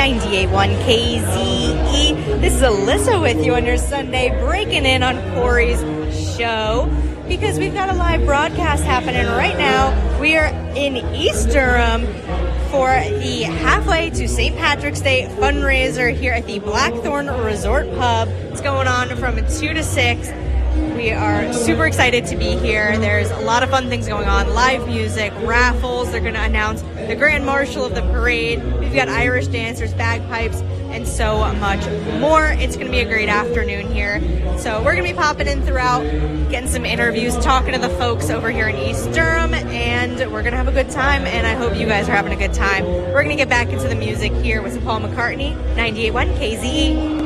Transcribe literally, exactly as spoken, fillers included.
ninety-eight point one K Z E. This is Alyssa with you on your Sunday, breaking in on Corey's show because we've got a live broadcast happening right now. We are in East Durham for the Halfway to Saint Patrick's Day fundraiser here at the Blackthorn Resort Pub. It's going on from two to six. We are super excited to be here. There's a lot of fun things going on. Live music, raffles. They're going to announce the Grand Marshal of the parade. We've got Irish dancers, bagpipes, and so much more. It's going to be a great afternoon here. So we're going to be popping in throughout, getting some interviews, talking to the folks over here in East Durham, and we're going to have a good time, and I hope you guys are having a good time. We're going to get back into the music here with Paul McCartney, ninety-eight point one K Z E.